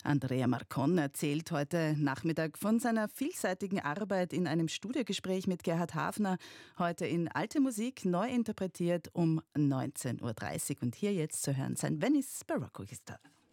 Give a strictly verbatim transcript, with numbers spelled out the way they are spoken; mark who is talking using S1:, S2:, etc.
S1: Andrea Marcon erzählt heute Nachmittag von seiner vielseitigen Arbeit in einem Studiogespräch mit Gerhard Hafner, heute in Alte Musik, neu interpretiert um neunzehn Uhr dreißig. Und hier jetzt zu hören sein Venice Baroque Orchester.